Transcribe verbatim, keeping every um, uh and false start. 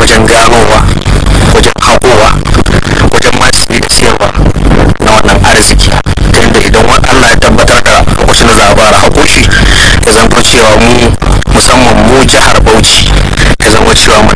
wajen ganowa, wajen haƙowa, wajen ma siyarwa na wannan arziki, ta yadda idan wani Allah ya tabbatar da lokacin da za a fara haƙo shi ya zanto cewa mu musamman mu jihar Bauchi ya zama cewa